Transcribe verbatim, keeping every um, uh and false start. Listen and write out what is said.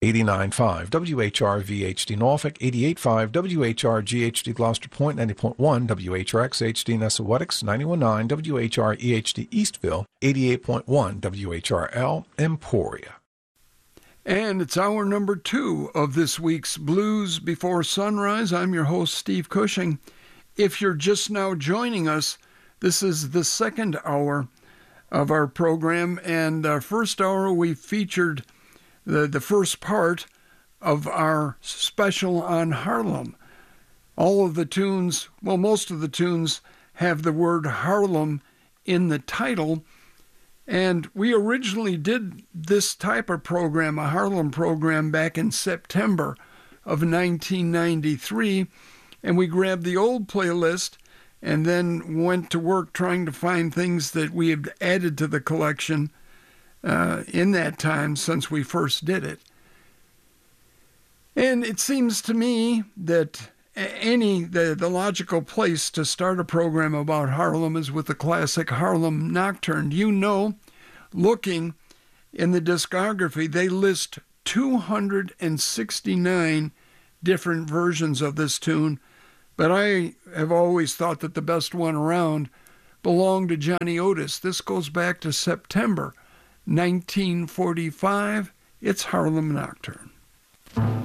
eighty-nine point five W H R V H D Norfolk, eighty-eight point five W H R G H D Gloucester Point, ninety point one W H R X H D Nessawetics, ninety-one point nine W H R E H D Eastville, eighty-eight point one W H R L Emporia. And it's hour number two of this week's Blues Before Sunrise. I'm your host, Steve Cushing. If you're just now joining us, this is the second hour of our program, and uh, first hour we featured the, the first part of our special on Harlem. All of the tunes, well, most of the tunes have the word Harlem in the title, and we originally did this type of program, a Harlem program, back in September of nineteen ninety-three, and we grabbed the old playlist and then went to work trying to find things that we had added to the collection uh, in that time since we first did it. And it seems to me that any the, the logical place to start a program about Harlem is with the classic Harlem Nocturne. You know, looking in the discography, they list two hundred sixty-nine different versions of this tune, but I have always thought that the best one around belonged to Johnny Otis. This goes back to September nineteen forty-five. It's Harlem Nocturne.